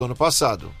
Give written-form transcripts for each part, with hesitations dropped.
ano passado.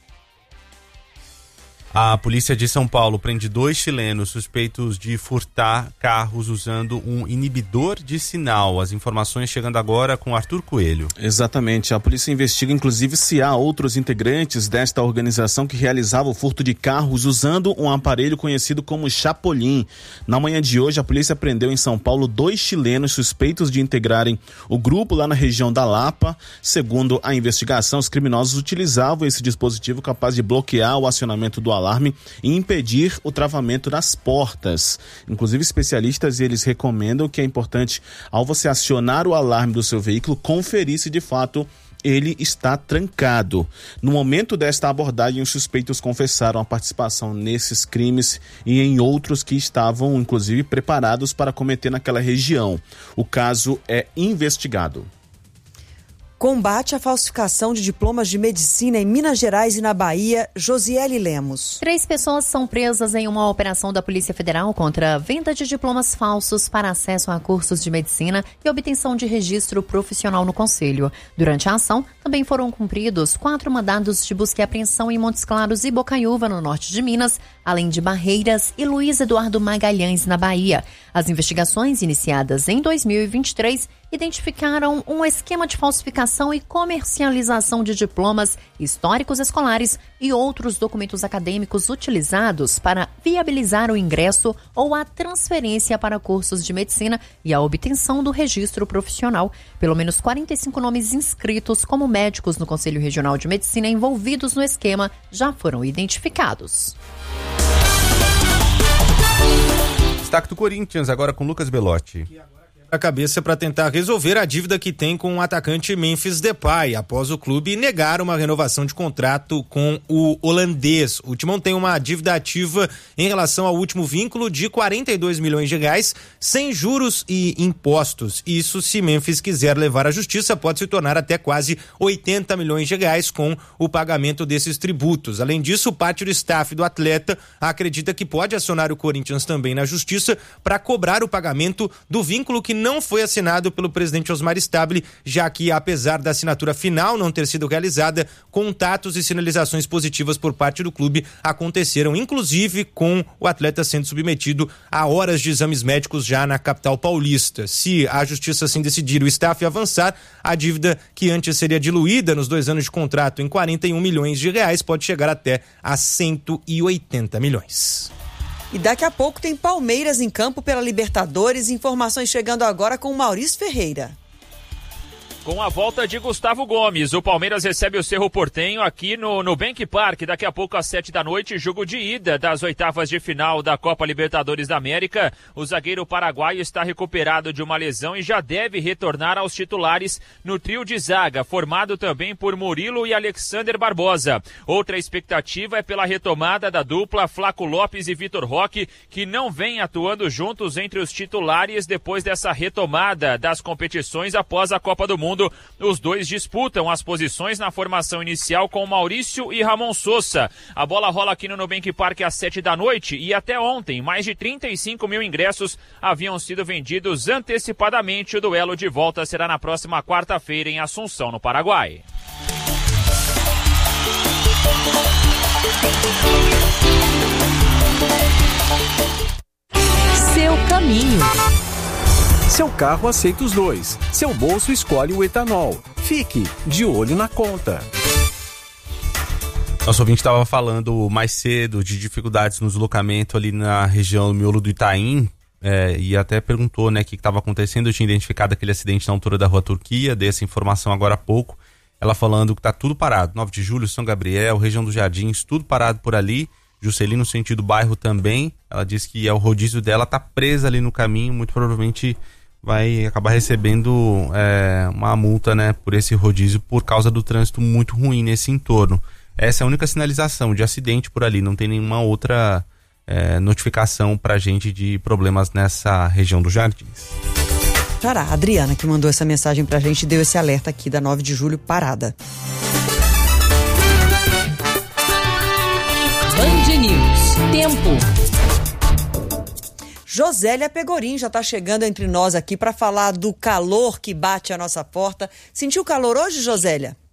A polícia de São Paulo prende 2 chilenos suspeitos de furtar carros usando um inibidor de sinal. As informações chegando agora com Arthur Coelho. Exatamente. A polícia investiga inclusive se há outros integrantes desta organização que realizava o furto de carros usando um aparelho conhecido como Chapolin. Na manhã de hoje, a polícia prendeu em São Paulo 2 chilenos suspeitos de integrarem o grupo lá na região da Lapa. Segundo a investigação, os criminosos utilizavam esse dispositivo capaz de bloquear o acionamento do alarme e impedir o travamento das portas. Inclusive, especialistas eles recomendam que é importante, ao você acionar o alarme do seu veículo, conferir se de fato ele está trancado. No momento desta abordagem, os suspeitos confessaram a participação nesses crimes e em outros que estavam, inclusive, preparados para cometer naquela região. O caso é investigado. Combate à falsificação de diplomas de medicina em Minas Gerais e na Bahia, Josiele Lemos. 3 pessoas são presas em uma operação da Polícia Federal contra a venda de diplomas falsos para acesso a cursos de medicina e obtenção de registro profissional no Conselho. Durante a ação, também foram cumpridos 4 mandados de busca e apreensão em Montes Claros e Bocaiúva, no norte de Minas, além de Barreiras e Luiz Eduardo Magalhães, na Bahia. As investigações, iniciadas em 2023, identificaram um esquema de falsificação e comercialização de diplomas históricos escolares e outros documentos acadêmicos utilizados para viabilizar o ingresso ou a transferência para cursos de medicina e a obtenção do registro profissional. Pelo menos 45 nomes inscritos como médicos no Conselho Regional de Medicina envolvidos no esquema já foram identificados. Destaque do Corinthians, agora com Lucas Belotti. A cabeça para tentar resolver a dívida que tem com o atacante Memphis Depay, após o clube negar uma renovação de contrato com o holandês. O Timão tem uma dívida ativa em relação ao último vínculo de 42 milhões de reais, sem juros e impostos. Isso, se Memphis quiser levar à justiça, pode se tornar até quase 80 milhões de reais com o pagamento desses tributos. Além disso, parte do staff do atleta acredita que pode acionar o Corinthians também na justiça para cobrar o pagamento do vínculo que não foi assinado pelo presidente Osmar Stabile, já que, apesar da assinatura final não ter sido realizada, contatos e sinalizações positivas por parte do clube aconteceram, inclusive com o atleta sendo submetido a horas de exames médicos já na capital paulista. Se a justiça assim decidir o staff avançar, a dívida que antes seria diluída nos 2 anos de contrato em 41 milhões de reais pode chegar até a 180 milhões. E daqui a pouco tem Palmeiras em campo pela Libertadores. Informações chegando agora com o Maurício Ferreira. Com a volta de Gustavo Gomes, o Palmeiras recebe o Cerro Porteño aqui no Nubank Park. Daqui a pouco, às 7h, jogo de ida das oitavas de final da Copa Libertadores da América. O zagueiro paraguaio está recuperado de uma lesão e já deve retornar aos titulares no trio de zaga, formado também por Murilo e Alexander Barbosa. Outra expectativa é pela retomada da dupla Flaco Lopes e Vitor Roque, que não vem atuando juntos entre os titulares depois dessa retomada das competições após a Copa do Mundo. Os dois disputam as posições na formação inicial com Maurício e Ramon Sosa. A bola rola aqui no Nubank Park às 7h e até ontem mais de 35 mil ingressos haviam sido vendidos antecipadamente. O duelo de volta será na próxima quarta-feira em Assunção, no Paraguai. Seu caminho. Seu carro aceita os dois. Seu bolso escolhe o etanol. Fique de olho na conta. Nosso ouvinte estava falando mais cedo de dificuldades no deslocamento ali na região do miolo do Itaim, e até perguntou, né, o que estava acontecendo. Eu tinha identificado aquele acidente na altura da Rua Turquia, dei essa informação agora há pouco. Ela falando que está tudo parado. 9 de julho, São Gabriel, região dos Jardins, tudo parado por ali. Juscelino, no sentido bairro também. Ela disse que o rodízio dela está presa ali no caminho, muito provavelmente vai acabar recebendo uma multa, né, por esse rodízio, por causa do trânsito muito ruim nesse entorno. Essa é a única sinalização de acidente por ali, não tem nenhuma outra notificação pra gente de problemas nessa região dos Jardins. Xará, a Adriana que mandou essa mensagem pra gente, deu esse alerta aqui da 9 de julho parada. Band News. Tempo. Josélia Pegorim já está chegando entre nós aqui para falar do calor que bate à nossa porta. Sentiu calor hoje, Josélia?